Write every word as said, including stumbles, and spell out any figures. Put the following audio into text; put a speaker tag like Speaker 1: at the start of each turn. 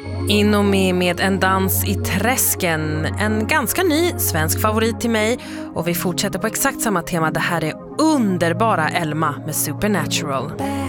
Speaker 1: In och med med En dans i träsken, en ganska ny svensk favorit till mig, och vi fortsätter på exakt samma tema. Det här är underbara Elma med Supernatural.